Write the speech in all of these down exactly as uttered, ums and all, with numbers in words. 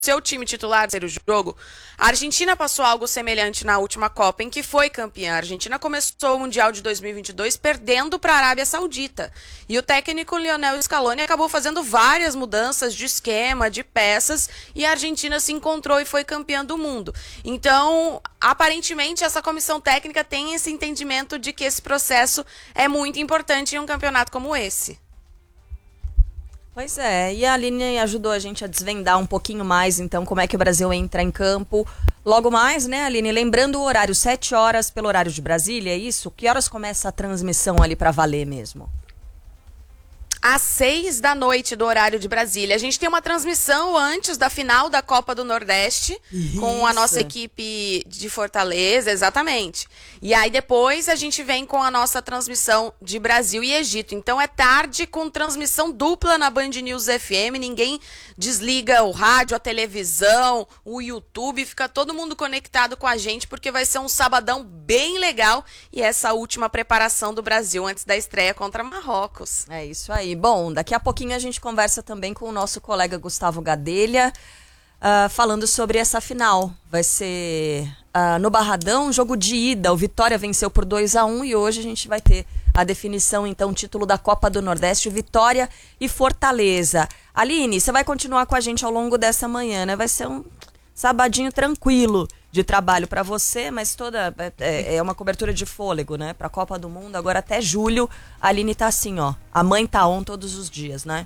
seu time titular ser o jogo, a Argentina passou algo semelhante na última Copa, em que foi campeã. A Argentina começou o Mundial de dois mil e vinte e dois perdendo para a Arábia Saudita. E o técnico Lionel Scaloni acabou fazendo várias mudanças de esquema, de peças, e a Argentina se encontrou e foi campeã do mundo. Então, aparentemente, essa comissão técnica tem esse entendimento de que esse processo é muito importante em um campeonato como esse. Pois é, e a Aline ajudou a gente a desvendar um pouquinho mais, então, como é que o Brasil entra em campo. Logo mais, né, Aline? Lembrando o horário, sete horas pelo horário de Brasília, é isso? Que horas começa a transmissão ali para valer mesmo? Às seis da noite do horário de Brasília. A gente tem uma transmissão antes da final da Copa do Nordeste, Isso. com a nossa equipe de Fortaleza, exatamente. E aí depois a gente vem com a nossa transmissão de Brasil e Egito. Então é tarde com transmissão dupla na Band News F M, ninguém desliga o rádio, a televisão, o YouTube, fica todo mundo conectado com a gente, porque vai ser um sabadão bem legal e essa última preparação do Brasil antes da estreia contra Marrocos. É isso aí. Bom, daqui a pouquinho a gente conversa também com o nosso colega Gustavo Gadelha, uh, falando sobre essa final. Vai ser uh, no Barradão, jogo de ida. O Vitória venceu por dois a um e hoje a gente vai ter a definição, então, título da Copa do Nordeste, Vitória e Fortaleza. Aline, você vai continuar com a gente ao longo dessa manhã, né? Vai ser um sabadinho tranquilo de trabalho para você, mas toda é, é uma cobertura de fôlego, né? Para a Copa do Mundo, agora até julho, a Aline tá assim, ó. A mãe tá on todos os dias, né?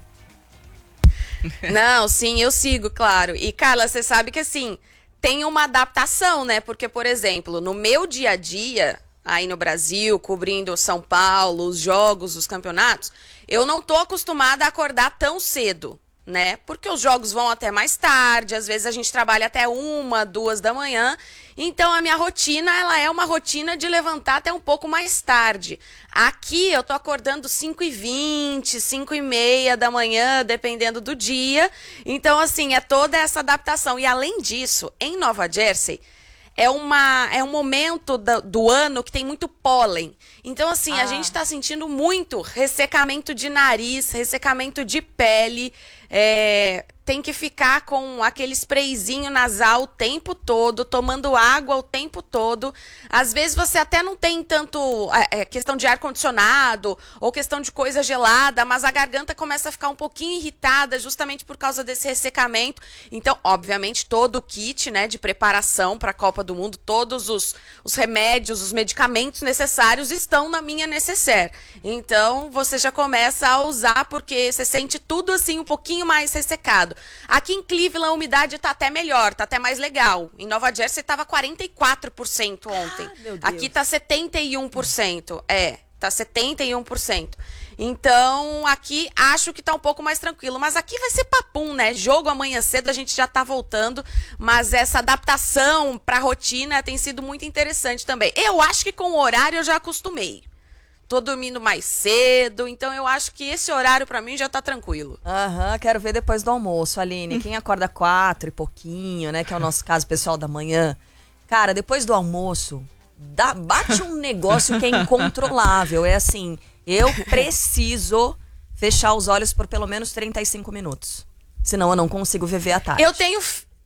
Não, sim, eu sigo, claro. E, Carla, você sabe que, assim, tem uma adaptação, né? Porque, por exemplo, no meu dia a dia, aí no Brasil, cobrindo São Paulo, os jogos, os campeonatos, eu não tô acostumada a acordar tão cedo, né? Porque os jogos vão até mais tarde, às vezes a gente trabalha até uma, duas da manhã. Então a minha rotina, ela é uma rotina de levantar até um pouco mais tarde. Aqui eu tô acordando cinco e vinte, cinco e meia da manhã, dependendo do dia. Então, assim, é toda essa adaptação. E além disso, em Nova Jersey, é, uma, é um momento do, do ano que tem muito pólen. Então, assim, ah. a gente tá sentindo muito ressecamento de nariz, ressecamento de pele. É, tem que ficar com aquele sprayzinho nasal o tempo todo, tomando água o tempo todo. Às vezes você até não tem tanto é, questão de ar-condicionado ou questão de coisa gelada, mas a garganta começa a ficar um pouquinho irritada justamente por causa desse ressecamento. Então, obviamente, todo o kit, né, de preparação para a Copa do Mundo, todos os, os remédios, os medicamentos necessários estão na minha necessaire. Então, você já começa a usar porque você sente tudo assim um pouquinho mais ressecado. Aqui em Cleveland a umidade tá até melhor, tá até mais legal. Em Nova Jersey tava quarenta e quatro por cento ontem. Ah, aqui tá setenta e um por cento. É, tá setenta e um por cento. Então, aqui acho que tá um pouco mais tranquilo. Mas aqui vai ser papum, né? Jogo amanhã cedo, a gente já tá voltando. Mas essa adaptação pra rotina tem sido muito interessante também. Eu acho que com o horário eu já acostumei. Tô dormindo mais cedo, então eu acho que esse horário pra mim já tá tranquilo. Aham, uhum, quero ver depois do almoço, Aline. Quem acorda quatro e pouquinho, né, que é o nosso caso pessoal da manhã. Cara, depois do almoço, dá, bate um negócio que é incontrolável. É assim, eu preciso fechar os olhos por pelo menos trinta e cinco minutos. Senão eu não consigo viver à tarde. Eu tenho...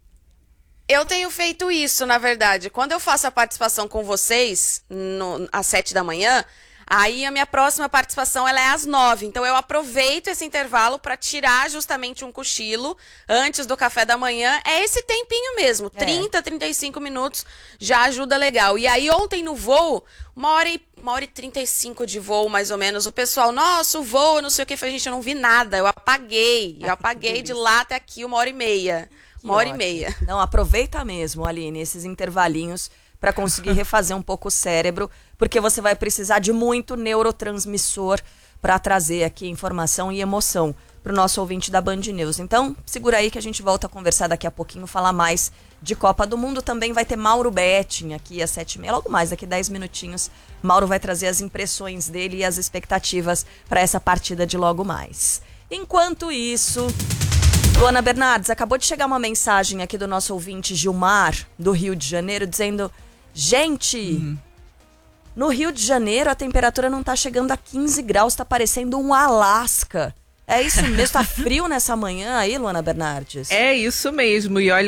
Eu tenho feito isso, na verdade. Quando eu faço a participação com vocês, no, às sete da manhã... Aí a minha próxima participação ela é às nove, então eu aproveito esse intervalo para tirar justamente um cochilo antes do café da manhã. É esse tempinho mesmo, é. trinta, trinta e cinco minutos já ajuda legal. E aí ontem no voo, uma hora e, uma hora e trinta e cinco de voo mais ou menos, o pessoal, nossa, o voo, não sei o que, foi, gente, eu não vi nada, eu apaguei, eu apaguei de lá até aqui uma hora e meia, uma hora e meia. Não, aproveita mesmo, Aline, esses intervalinhos para conseguir refazer um pouco o cérebro, porque você vai precisar de muito neurotransmissor para trazer aqui informação e emoção para o nosso ouvinte da Band News. Então, segura aí que a gente volta a conversar daqui a pouquinho, falar mais de Copa do Mundo. Também vai ter Mauro Betting aqui às sete e meia, logo mais, daqui dez minutinhos. Mauro vai trazer as impressões dele e as expectativas para essa partida de logo mais. Enquanto isso... Luana Bernardes, acabou de chegar uma mensagem aqui do nosso ouvinte Gilmar, do Rio de Janeiro, dizendo... Gente, uhum. no Rio de Janeiro a temperatura não tá chegando a quinze graus, tá parecendo um Alasca. É isso mesmo, tá frio nessa manhã aí, Luana Bernardes? É isso mesmo, e olha,